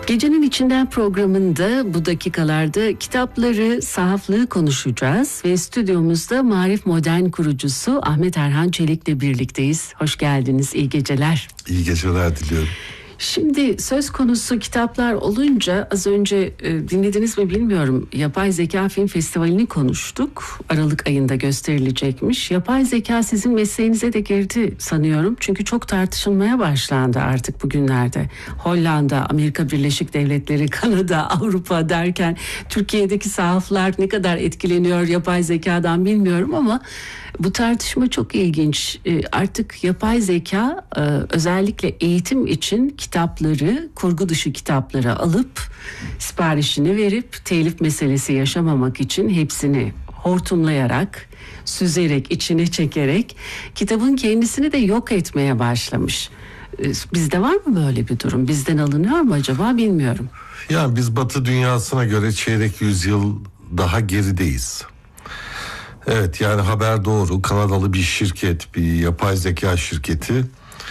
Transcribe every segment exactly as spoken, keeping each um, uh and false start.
Gecenin içinden programında bu dakikalarda kitapları, sahaflığı konuşacağız ve stüdyomuzda Maarif Modern kurucusu Ahmet Erhan Çelik'le birlikteyiz. Hoş geldiniz, iyi geceler. İyi geceler diliyorum. Şimdi söz konusu kitaplar olunca az önce e, dinlediniz mi bilmiyorum. Yapay Zeka Film Festivali'ni konuştuk. Aralık ayında gösterilecekmiş. Yapay zeka sizin mesleğinize de girdi sanıyorum. Çünkü çok tartışılmaya başlandı artık bugünlerde. Hollanda, Amerika Birleşik Devletleri, Kanada, Avrupa derken Türkiye'deki sahaflar ne kadar etkileniyor yapay zekadan bilmiyorum ama bu tartışma çok ilginç. Artık yapay zeka özellikle eğitim için kitapları, kurgu dışı kitapları alıp siparişini verip telif meselesi yaşamamak için hepsini hortumlayarak, süzerek, içine çekerek kitabın kendisini de yok etmeye başlamış. Bizde var mı böyle bir durum? Bizden alınıyor mu acaba bilmiyorum. Yani biz Batı dünyasına göre çeyrek yüzyıl daha gerideyiz. Evet, yani haber doğru. Kanadalı bir şirket, bir yapay zeka şirketi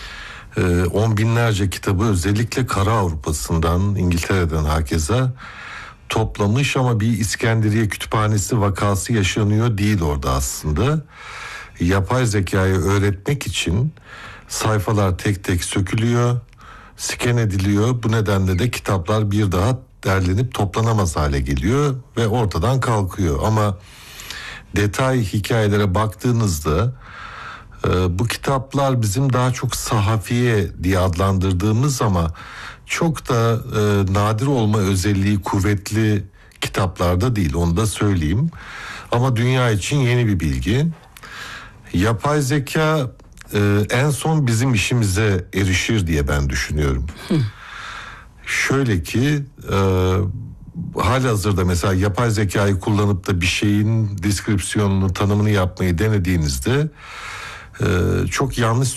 on binlerce kitabı özellikle Kara Avrupa'sından, İngiltere'den hakeza toplamış ama bir İskenderiye kütüphanesi vakası yaşanıyor değil orada aslında. Yapay zekayı öğretmek için sayfalar tek tek sökülüyor, sken ediliyor. Bu nedenle de kitaplar bir daha derlenip toplanamaz hale geliyor ve ortadan kalkıyor. Ama detay hikayelere baktığınızda e, bu kitaplar bizim daha çok sahafiye diye adlandırdığımız ama çok da e, nadir olma özelliği kuvvetli kitaplarda değil, onu da söyleyeyim. Ama dünya için yeni bir bilgi. Yapay zeka e, en son bizim işimize erişir diye ben düşünüyorum. Şöyle ki e, halihazırda mesela yapay zekayı kullanıp da bir şeyin deskripsiyonunu, tanımını yapmayı denediğinizde e, çok yanlış